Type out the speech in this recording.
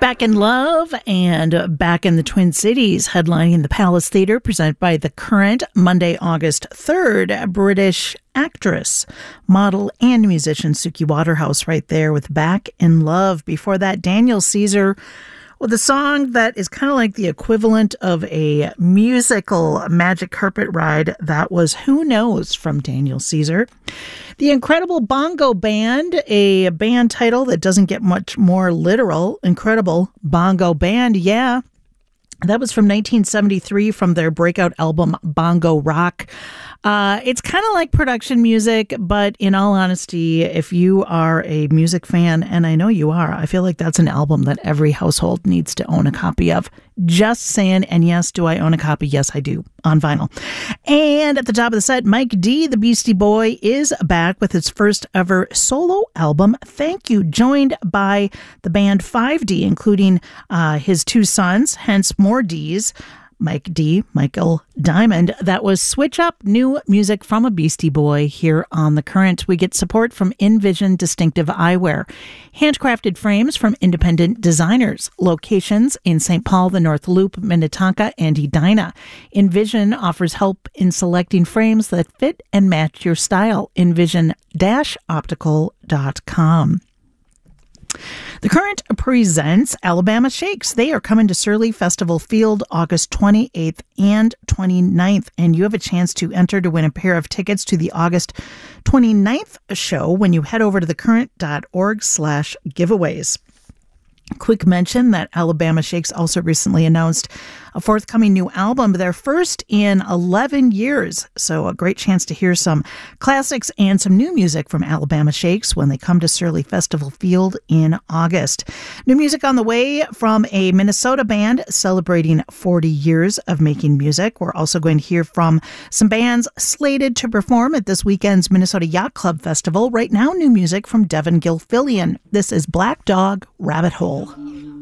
Back in Love and Back in the Twin Cities, headlining the Palace Theatre, presented by The Current, Monday, August 3rd. British actress, model, and musician Suki Waterhouse right there with Back in Love. Before that, Daniel Caesar with a song that is kind of like the equivalent of a musical magic carpet ride. That was Who Knows from Daniel Caesar. The Incredible Bongo Band, a band title that doesn't get much more literal. Incredible Bongo Band, yeah. That was from 1973 from their breakout album Bongo Rock. It's kind of like production music, but in all honesty, if you are a music fan, and I know you are, I feel like that's an album that every household needs to own a copy of. Just saying. And yes, do I own a copy? Yes, I do, on vinyl. And at the top of the set, Mike D, the Beastie Boy, is back with his first ever solo album, Thank You, joined by the band 5D, including his two sons, hence more Ds. Mike D, Michael Diamond. That was Switch Up, new music from a Beastie Boy here on The Current. We get support from Envision Distinctive Eyewear. Handcrafted frames from independent designers. Locations in St. Paul, the North Loop, Minnetonka, and Edina. Envision offers help in selecting frames that fit and match your style. Envision-optical.com. The Current presents Alabama Shakes. They are coming to Surly Festival Field August 28th and 29th, and you have a chance to enter to win a pair of tickets to the August 29th show when you head over to thecurrent.org/giveaways. Quick mention that Alabama Shakes also recently announced a forthcoming new album, their first in 11 years. So a great chance to hear some classics and some new music from Alabama Shakes when they come to Surly Festival Field in August. New music on the way from a Minnesota band celebrating 40 years of making music. We're also going to hear from some bands slated to perform at this weekend's Minnesota Yacht Club Festival. Right now, new music from Devin Gilfillian. This is Black Dog Rabbit Hole.